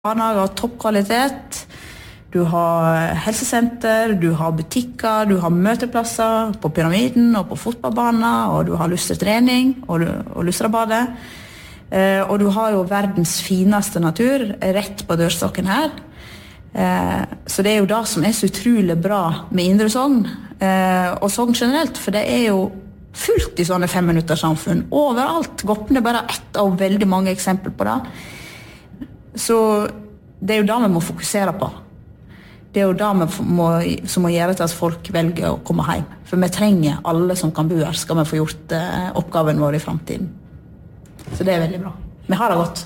barnehager av toppkvalitet, du har helsesenter, du har butikker, du har møteplasser på pyramiden og på fotballbaner, og du har lustretrening og lustrabadet. Og du har jo verdens fineste natur rett på dørstokken her. Så det er jo det som er så utrolig bra med Indre Sogn, og Sogn generelt, for det er jo fullt i sånne 5-minuttersamfunn overalt. Goppen er bare ett av veldig mange eksempler på det. Så det er jo det vi må fokusere på. Det er jo det som må gjøre til at folk velger å komme hjem. For vi trenger alle som kan bo her, skal vi få gjort oppgaven vår i fremtiden. Så det er veldig bra. Vi har det godt.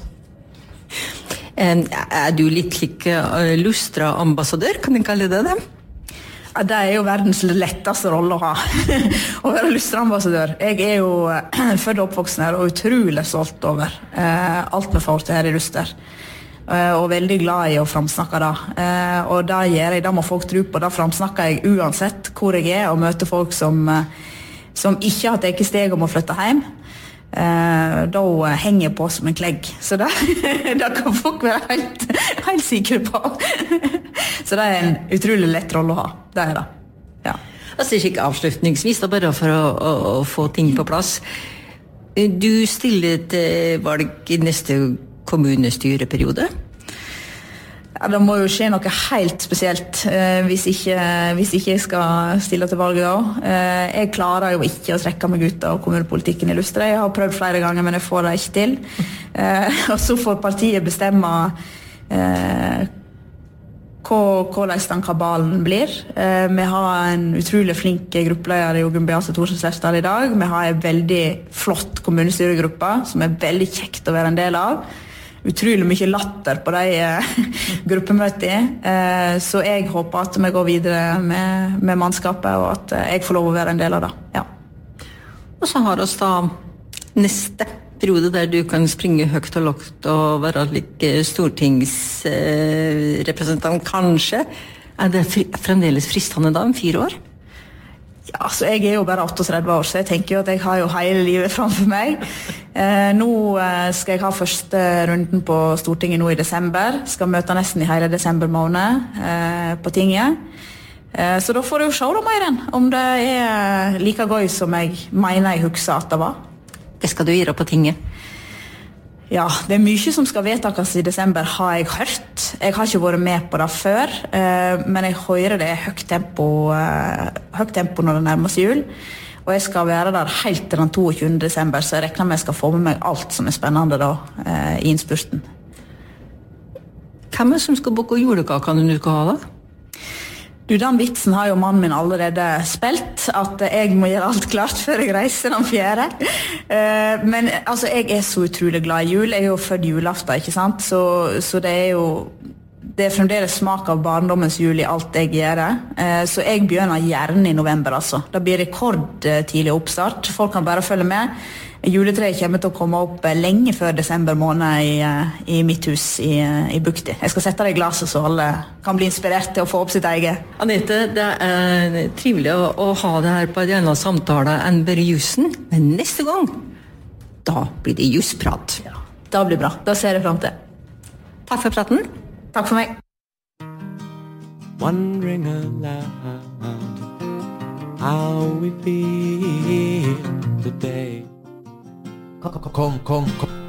Er du litt slik Lustra-ambassadør, kan jeg kalle det det? Ja, det er jo verdens letteste rolle å ha, å være Lustra-ambassadør. Jeg er jo født og oppvoksen her og utrolig stolt over alt vi får til her i Luster. Og veldig glad i å framsnakke det. Og det gjør jeg, det må folk tro på. Det framsnakker jeg uansett hvor jeg er, og møter folk som ikke har tatt steg om å flytte hjem. Da henger jeg på som en klegg. Så det kan folk være helt sikre på. Så det er en utrolig lett rolle å ha. Det er det. Ja. Altså ikke avslutningsvis, da bare for å få ting på plass. Du stiller til valg i neste kommunestyreperiode? Ja, det må jo skje noe helt spesielt hvis ikke jeg skal stille til valget da. Jeg klarer jo ikke å trekke meg ut av kommunepolitikken i Lustre. Jeg har prøvd flere ganger, men jeg får det ikke til. Og så får partiet bestemme hvordan den kabalen blir. Vi har en utrolig flink gruppeleder i Gunn Beate Thorsen Slefstad i dag. Vi har en veldig flott kommunestyregruppe som er veldig kjekt å være en del av. Utrolig mye latter på de gruppemøtene. Så jeg håper at vi går videre med mannskapet, og at jeg får lov å være en del av det. Ja. Og så har vi da neste periode der du kan springe høyt og lågt og være litt stortingsrepresentant, kanskje. Er det fremdeles fristende da, om 4 år? Ja, så jeg er jo bare 38 år, så jeg tenker jo at jeg har jo hele livet framfor meg. Nå skal jeg ha første runden på Stortinget nå i desember. Skal møte nesten i hele desember måned på tinget. Så da får jeg jo se da mer enn, om det er like gøy som jeg mener jeg husker at det var. Hva skal du gjøre på tinget? Ja, det er mye som skal vedtakes i desember, har jeg hørt. Jeg har ikke vært med på det før, men jeg hører det er høyt tempo når det nærmer seg jul. Og jeg skal være der helt til den 22. desember, så jeg regner med jeg skal få med meg alt som er spennende da, i innspurten. Hvem er det som skal bake julekakene du skal ha da? Du, den vitsen har jo mannen min allerede spilt, at jeg må gjøre alt klart før jeg reiser den 4. Men altså, jeg er så utrolig glad i jul. Jeg er jo født julaften, ikke sant? Så det er jo... Det er fremdeles smak av barndommens jul i alt jeg gjør. Så jeg begynner gjerne i november, altså. Det blir rekordtidlig oppstart. Folk kan bare følge med. Juletreet kommer til å komme opp lenge før desember måned i mitt hus i Bukti. Jeg skal sette det i glasset så alle kan bli inspirert til å få opp sitt eget. Anette, det er trivelig å ha det her på en annen samtale enn bare jussen. Men neste gang, da blir det jussprat. Ja, da blir bra. Da ser jeg frem til. Takk for praten. Takk for meg. Wondering aloud how we feel today. Kong.